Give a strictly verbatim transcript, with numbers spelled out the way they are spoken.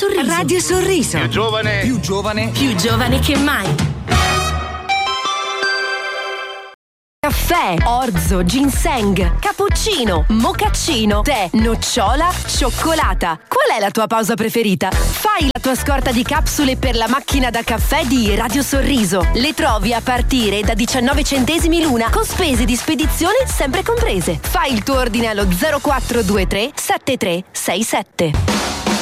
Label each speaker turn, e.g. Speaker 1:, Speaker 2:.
Speaker 1: Sorriso.
Speaker 2: Radio Sorriso.
Speaker 3: Più giovane.
Speaker 4: Più giovane.
Speaker 1: Più giovane che mai.
Speaker 2: Caffè, orzo, ginseng, cappuccino, mocaccino, tè, nocciola, cioccolata. Qual è la tua pausa preferita? Fai la tua scorta di capsule per la macchina da caffè di Radio Sorriso. Le trovi a partire da diciannove centesimi l'una, con spese di spedizione sempre comprese. Fai il tuo ordine allo zero quattro due tre sette tre sei sette.